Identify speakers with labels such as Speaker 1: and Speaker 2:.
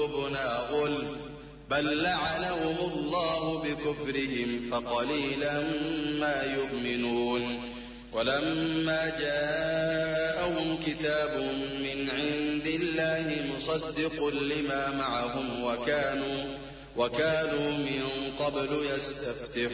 Speaker 1: قلوبنا غلف بل لعنهم الله بكفرهم فقليلا ما يؤمنون ولما جاءهم كتاب من عند الله مصدق لما معهم وكانوا من قبل يستفتحون